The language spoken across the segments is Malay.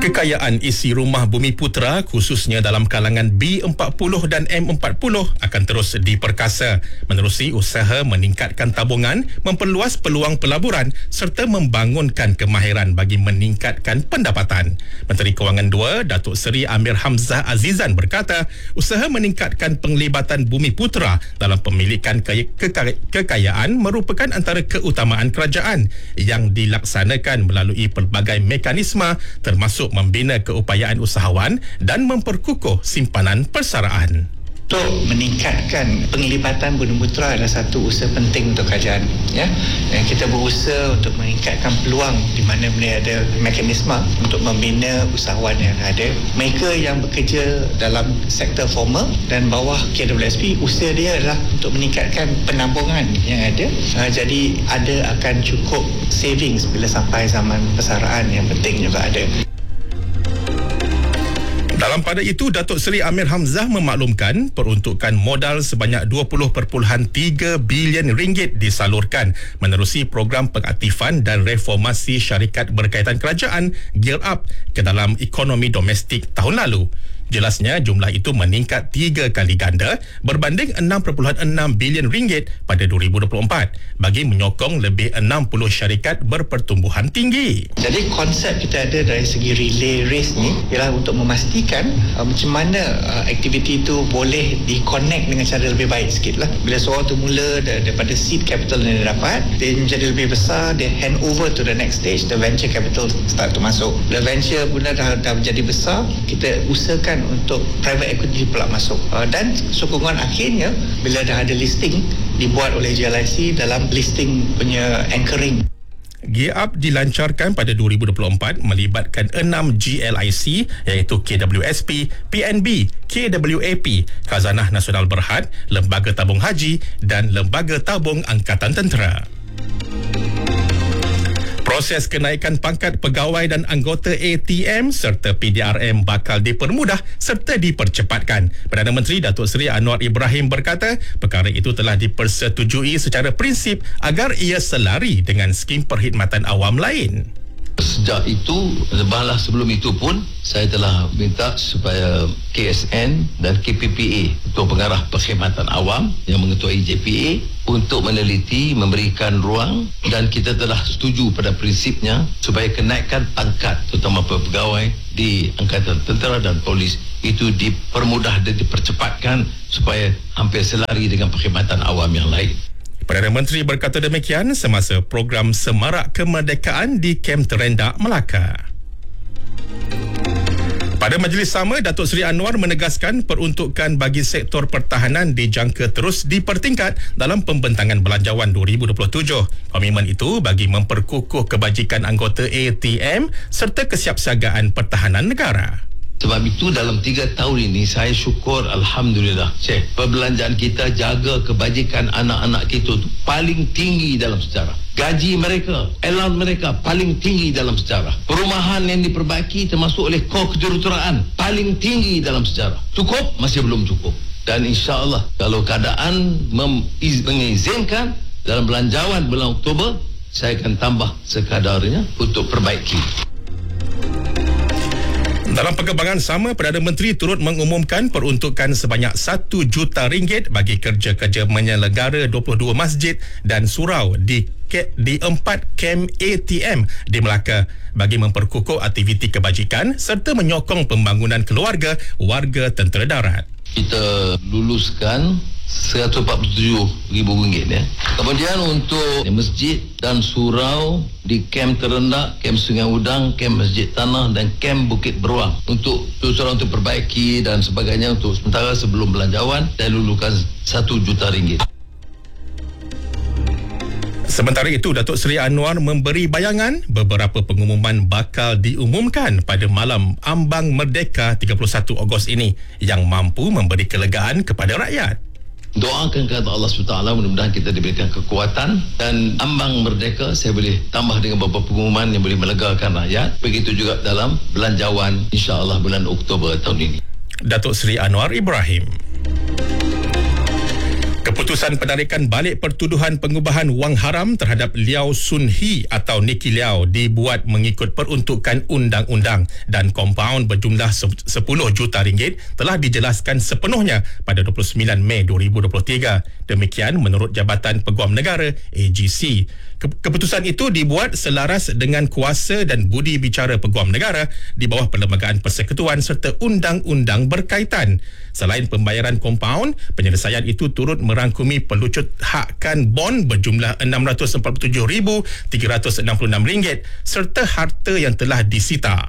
Kekayaan isi rumah Bumiputera khususnya dalam kalangan B40 dan M40 akan terus diperkasa menerusi usaha meningkatkan tabungan, memperluas peluang pelaburan serta membangunkan kemahiran bagi meningkatkan pendapatan. Menteri Kewangan II, Datuk Seri Amir Hamzah Azizan berkata, usaha meningkatkan penglibatan Bumiputera dalam pemilikan kekayaan merupakan antara keutamaan kerajaan yang dilaksanakan melalui pelbagai mekanisme termasuk membina keupayaan usahawan dan memperkukuh simpanan persaraan. Untuk meningkatkan penglibatan Bumiputera adalah satu usaha penting untuk kerajaan, ya. Dan kita berusaha untuk meningkatkan peluang di mana ada mekanisme untuk membina usahawan yang ada. Mereka yang bekerja dalam sektor formal dan bawah KWSP, usaha dia adalah untuk meningkatkan penambungan yang ada. Jadi ada akan cukup savings bila sampai zaman persaraan yang penting juga ada. Dalam pada itu, Datuk Seri Amir Hamzah memaklumkan peruntukan modal sebanyak 20.3 bilion ringgit disalurkan menerusi program pengaktifan dan reformasi syarikat berkaitan kerajaan Gear Up ke dalam ekonomi domestik tahun lalu. Jelasnya jumlah itu meningkat 3 kali ganda berbanding 6.6 bilion ringgit pada 2024 bagi menyokong lebih 60 syarikat berpertumbuhan tinggi. Jadi konsep kita ada dari segi relay race ni ialah untuk memastikan macam mana aktiviti itu boleh di-connect dengan cara lebih baik sikit lah. Bila seorang tu mula daripada seed capital yang dia dapat, dia menjadi lebih besar, dia hand over to the next stage, the venture capital start to masuk. The venture pun dah menjadi besar, kita usahakan untuk private equity pula masuk. Dan sokongan akhirnya bila dah ada listing dibuat oleh GLIC dalam listing punya anchoring. Gear Up dilancarkan pada 2024 melibatkan 6 GLIC iaitu KWSP, PNB, KWAP, Khazanah Nasional Berhad, Lembaga Tabung Haji dan Lembaga Tabung Angkatan Tentera. Proses kenaikan pangkat pegawai dan anggota ATM serta PDRM bakal dipermudah serta dipercepatkan. Perdana Menteri Datuk Seri Anwar Ibrahim berkata, perkara itu telah dipersetujui secara prinsip agar ia selari dengan skim perkhidmatan awam lain. Sejak itu, bahalah sebelum itu pun saya telah minta supaya KSN dan KPPA, Ketua Pengarah Perkhidmatan Awam yang mengetuai JPA, untuk meneliti, memberikan ruang, dan kita telah setuju pada prinsipnya supaya kenaikan pangkat terutama pegawai di Angkatan Tentera dan Polis itu dipermudah dan dipercepatkan supaya hampir selari dengan perkhidmatan awam yang lain. Perdana Menteri berkata demikian semasa program Semarak Kemerdekaan di Kem Terendak, Melaka. Pada majlis sama, Datuk Seri Anwar menegaskan peruntukan bagi sektor pertahanan dijangka terus dipertingkat dalam pembentangan belanjawan 2027. Komitmen itu bagi memperkukuh kebajikan anggota ATM serta kesiapsiagaan pertahanan negara. Sebab itu dalam 3 tahun ini saya syukur, Alhamdulillah, perbelanjaan kita jaga kebajikan anak-anak kita tu paling tinggi dalam sejarah. Gaji mereka, allowance mereka paling tinggi dalam sejarah. Perumahan yang diperbaiki termasuk oleh kor kejuruteraan paling tinggi dalam sejarah. Cukup? Masih belum cukup. Dan insya-Allah kalau keadaan mengizinkan dalam belanjawan bulan Oktober, saya akan tambah sekadarnya untuk perbaiki. Dalam perkembangan sama, Perdana Menteri turut mengumumkan peruntukan sebanyak 1 juta ringgit bagi kerja-kerja menyelenggara 22 masjid dan surau di 4 kem ATM di Melaka bagi memperkukuh aktiviti kebajikan serta menyokong pembangunan keluarga warga tentera darat. Kita luluskan RM147,000 ya. Kemudian untuk masjid dan surau di Kem Terendak, Kem Sungai Udang, Kem Masjid Tanah dan Kem Bukit Beruang untuk surau untuk perbaiki dan sebagainya untuk sementara sebelum belanjawan saya lulukan RM1 juta. Sementara itu, Datuk Seri Anwar memberi bayangan beberapa pengumuman bakal diumumkan pada malam ambang Merdeka 31 Ogos ini yang mampu memberi kelegaan kepada rakyat. Doakan kepada Allah SWT, mudah-mudahan kita diberikan kekuatan dan ambang merdeka saya boleh tambah dengan beberapa pengumuman yang boleh melegakan rakyat. Begitu juga dalam belanjawan insya-Allah bulan Oktober tahun ini. Datuk Seri Anwar Ibrahim. Keputusan penarikan balik pertuduhan pengubahan wang haram terhadap Liao Sun Hee atau Nicky Liao dibuat mengikut peruntukan undang-undang dan kompaun berjumlah 10 juta ringgit telah dijelaskan sepenuhnya pada 29 Mei 2023. Demikian menurut Jabatan Peguam Negara AGC. Keputusan itu dibuat selaras dengan kuasa dan budi bicara Peguam Negara di bawah Perlembagaan Persekutuan serta undang-undang berkaitan. Selain pembayaran kompaun, penyelesaian itu turut merangkumi pelucut hakkan bon berjumlah RM647,366 serta harta yang telah disita.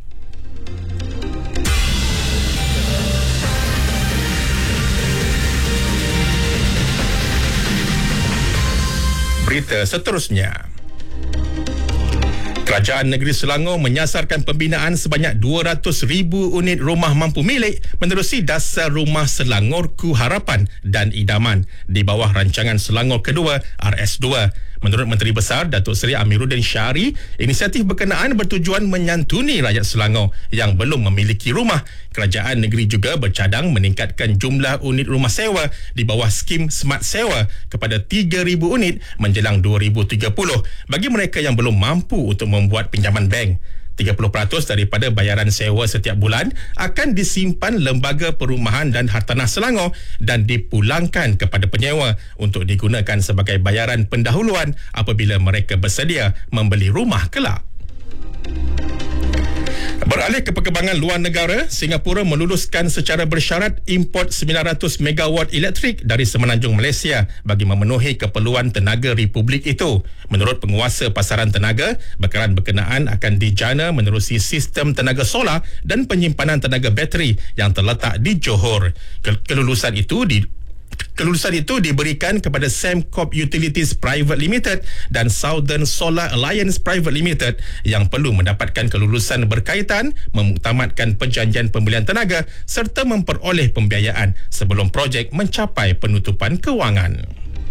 Berita seterusnya. Kerajaan Negeri Selangor menyasarkan pembinaan sebanyak 200,000 unit rumah mampu milik menerusi Dasar Rumah Selangorku Harapan dan Idaman di bawah rancangan Selangor Kedua RS2. Menurut Menteri Besar Datuk Seri Amiruddin Syari, inisiatif berkenaan bertujuan menyantuni rakyat Selangor yang belum memiliki rumah. Kerajaan negeri juga bercadang meningkatkan jumlah unit rumah sewa di bawah skim Smart Sewa kepada 3,000 unit menjelang 2030 bagi mereka yang belum mampu untuk membuat pinjaman bank. 30% daripada bayaran sewa setiap bulan akan disimpan Lembaga Perumahan dan Hartanah Selangor dan dipulangkan kepada penyewa untuk digunakan sebagai bayaran pendahuluan apabila mereka bersedia membeli rumah kelak. Beralih ke perkembangan luar negara, Singapura meluluskan secara bersyarat import 900 megawatt elektrik dari semenanjung Malaysia bagi memenuhi keperluan tenaga Republik itu. Menurut penguasa pasaran tenaga, bekalan berkenaan akan dijana menerusi sistem tenaga solar dan penyimpanan tenaga bateri yang terletak di Johor. Kelulusan itu diberikan kepada Sembcorp Utilities Private Limited dan Southern Solar Alliance Private Limited yang perlu mendapatkan kelulusan berkaitan, memuktamadkan perjanjian pembelian tenaga serta memperoleh pembiayaan sebelum projek mencapai penutupan kewangan.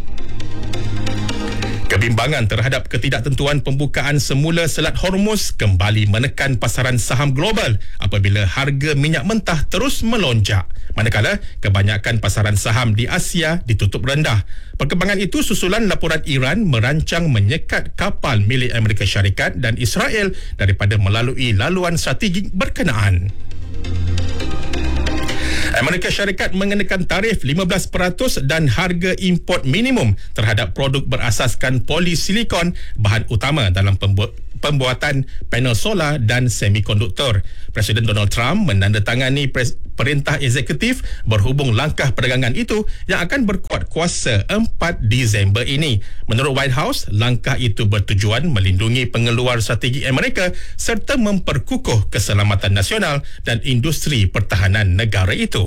Kebimbangan terhadap ketidaktentuan pembukaan semula Selat Hormuz kembali menekan pasaran saham global apabila harga minyak mentah terus melonjak. Manakala kebanyakan pasaran saham di Asia ditutup rendah. Perkembangan itu susulan laporan Iran merancang menyekat kapal milik Amerika Syarikat dan Israel daripada melalui laluan strategik berkenaan. Amerika Syarikat mengenakan tarif 15% dan harga import minimum terhadap produk berasaskan polisilikon, bahan utama dalam pembuatan panel solar dan semikonduktor. Presiden Donald Trump menandatangani perintah eksekutif berhubung langkah perdagangan itu yang akan berkuat kuasa 4 Disember ini. Menurut White House, langkah itu bertujuan melindungi pengeluar strategi Amerika serta memperkukuh keselamatan nasional dan industri pertahanan negara itu.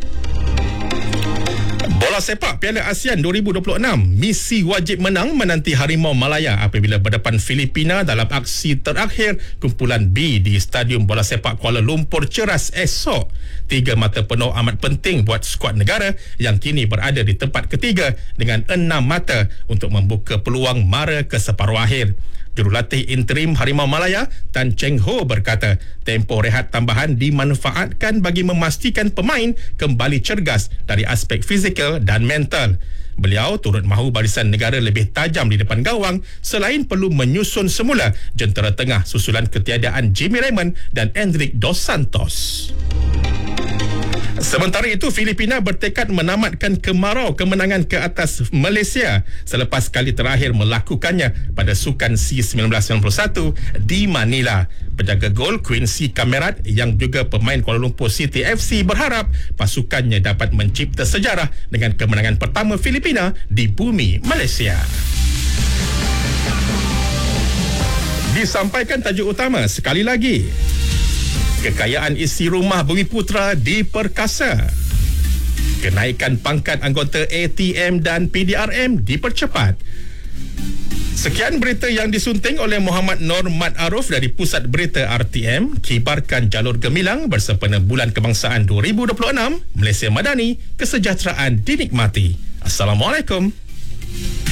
Bola sepak Piala ASEAN 2026, misi wajib menang menanti Harimau Malaya apabila berdepan Filipina dalam aksi terakhir kumpulan B di Stadium Bola Sepak Kuala Lumpur Ceras esok. 3 mata penuh amat penting buat skuad negara yang kini berada di tempat ketiga dengan 6 mata untuk membuka peluang mara ke separuh akhir. Jurulatih interim Harimau Malaya Tan Cheng Ho berkata tempoh rehat tambahan dimanfaatkan bagi memastikan pemain kembali cergas dari aspek fizikal dan mental. Beliau turut mahu barisan negara lebih tajam di depan gawang selain perlu menyusun semula jentera tengah susulan ketiadaan Jimmy Raymond dan Endrick Dos Santos. Sementara itu, Filipina bertekad menamatkan kemarau kemenangan ke atas Malaysia selepas kali terakhir melakukannya pada Sukan SEA 1991 di Manila. Penjaga gol Quincy Camerat yang juga pemain Kuala Lumpur City FC berharap pasukannya dapat mencipta sejarah dengan kemenangan pertama Filipina di bumi Malaysia. Disampaikan tajuk utama sekali lagi. Kekayaan isi rumah Bumiputera diperkasa. Kenaikan pangkat anggota ATM dan PDRM dipercepat. Sekian berita yang disunting oleh Muhammad Nur Mat Aruf dari Pusat Berita RTM. Kibarkan jalur gemilang bersempena Bulan Kebangsaan 2026. Malaysia Madani, kesejahteraan dinikmati. Assalamualaikum.